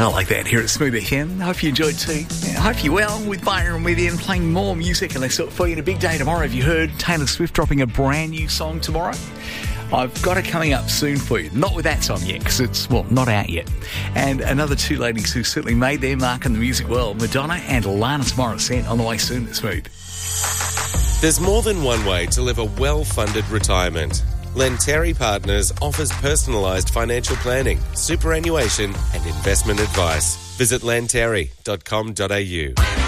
I like that here at Smooth FM. I hope you enjoyed too. I hope you're well with Byron with you and playing more music. And I saw it for you in a big day tomorrow. Have you heard Taylor Swift dropping a brand new song tomorrow? I've got it coming up soon for you. Not with that song yet, because it's, not out yet. And another two ladies who certainly made their mark in the music world, Madonna and Alanis Morissette, on the way soon at Smooth. There's more than one way to live a well-funded retirement. Lenteri Partners offers personalised financial planning, superannuation and investment advice. Visit lenteri.com.au.